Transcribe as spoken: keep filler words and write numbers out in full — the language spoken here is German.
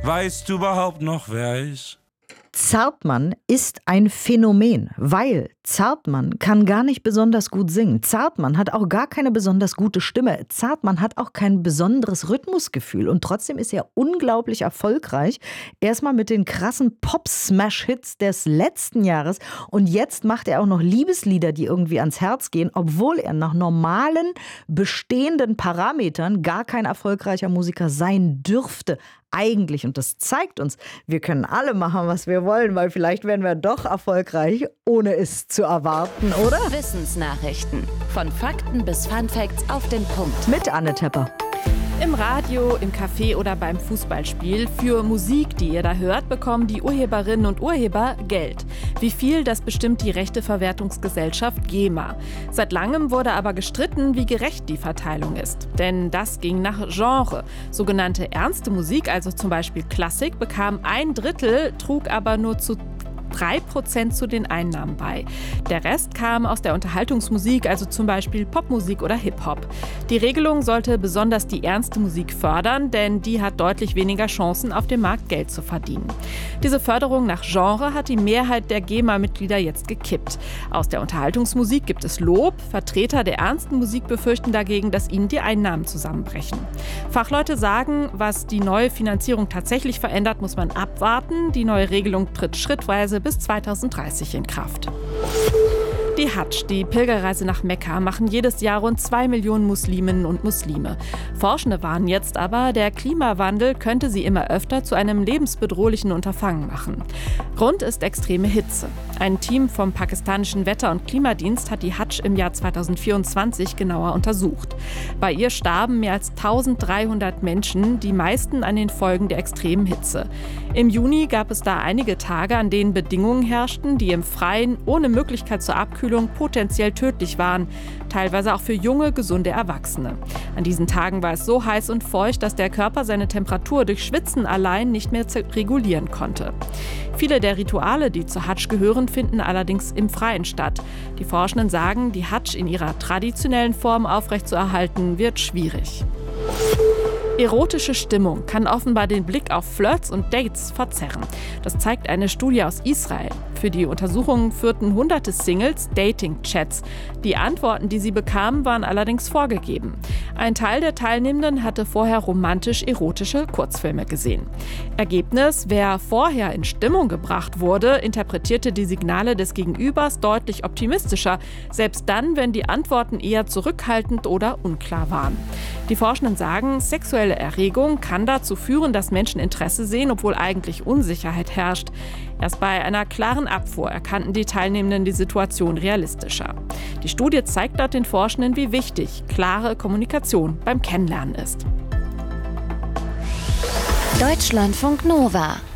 Weißt du überhaupt noch, wer er ist? Zartmann ist ein Phänomen, weil Zartmann kann gar nicht besonders gut singen. Zartmann hat auch gar keine besonders gute Stimme. Zartmann hat auch kein besonderes Rhythmusgefühl. Und trotzdem ist er unglaublich erfolgreich. Erstmal mit den krassen Pop-Smash-Hits des letzten Jahres. Und jetzt macht er auch noch Liebeslieder, die irgendwie ans Herz gehen, obwohl er nach normalen, bestehenden Parametern gar kein erfolgreicher Musiker sein dürfte. Eigentlich, und das zeigt uns, wir können alle machen, was wir wollen, weil vielleicht werden wir doch erfolgreich, ohne es zu erwarten, oder? Wissensnachrichten. Von Fakten bis Funfacts auf den Punkt. Mit Anne Tepper. Im Radio, im Café oder beim Fußballspiel. Für Musik, die ihr da hört, bekommen die Urheberinnen und Urheber Geld. Wie viel, das bestimmt die Rechteverwertungsgesellschaft GEMA. Seit langem wurde aber gestritten, wie gerecht die Verteilung ist. Denn das ging nach Genre. Sogenannte ernste Musik, also zum Beispiel Klassik, bekam ein Drittel, trug aber nur zu drei Prozent zu den Einnahmen bei. Der Rest kam aus der Unterhaltungsmusik, also zum Beispiel Popmusik oder Hip-Hop. Die Regelung sollte besonders die ernste Musik fördern, denn die hat deutlich weniger Chancen, auf dem Markt Geld zu verdienen. Diese Förderung nach Genre hat die Mehrheit der GEMA-Mitglieder jetzt gekippt. Aus der Unterhaltungsmusik gibt es Lob. Vertreter der ernsten Musik befürchten dagegen, dass ihnen die Einnahmen zusammenbrechen. Fachleute sagen, was die neue Finanzierung tatsächlich verändert, muss man abwarten. Die neue Regelung tritt schrittweise bis zweitausenddreißig in Kraft. Die Hadsch, die Pilgerreise nach Mekka, machen jedes Jahr rund zwei Millionen Musliminnen und Muslime. Forschende warnen jetzt aber, der Klimawandel könnte sie immer öfter zu einem lebensbedrohlichen Unterfangen machen. Grund ist extreme Hitze. Ein Team vom pakistanischen Wetter- und Klimadienst hat die Hadsch im Jahr zweitausendvierundzwanzig genauer untersucht. Bei ihr starben mehr als eintausenddreihundert Menschen, die meisten an den Folgen der extremen Hitze. Im Juni gab es da einige Tage, an denen Bedingungen herrschten, die im Freien ohne Möglichkeit zur Abkühlung potenziell tödlich waren, teilweise auch für junge, gesunde Erwachsene. An diesen Tagen war es so heiß und feucht, dass der Körper seine Temperatur durch Schwitzen allein nicht mehr regulieren konnte. Viele der Rituale, die zur Hadsch gehören, finden allerdings im Freien statt. Die Forschenden sagen, die Hadsch in ihrer traditionellen Form aufrechtzuerhalten, wird schwierig. Erotische Stimmung kann offenbar den Blick auf Flirts und Dates verzerren. Das zeigt eine Studie aus Israel. Für die Untersuchungen führten hunderte Singles Dating-Chats. Die Antworten, die sie bekamen, waren allerdings vorgegeben. Ein Teil der Teilnehmenden hatte vorher romantisch-erotische Kurzfilme gesehen. Ergebnis: Wer vorher in Stimmung gebracht wurde, interpretierte die Signale des Gegenübers deutlich optimistischer, selbst dann, wenn die Antworten eher zurückhaltend oder unklar waren. Die Forschenden sagen, sexuelle Erregung kann dazu führen, dass Menschen Interesse sehen, obwohl eigentlich Unsicherheit herrscht. Erst bei einer klaren Abfuhr erkannten die Teilnehmenden die Situation realistischer. Die Studie zeigt dort den Forschenden, wie wichtig klare Kommunikation beim Kennenlernen ist. Deutschlandfunk Nova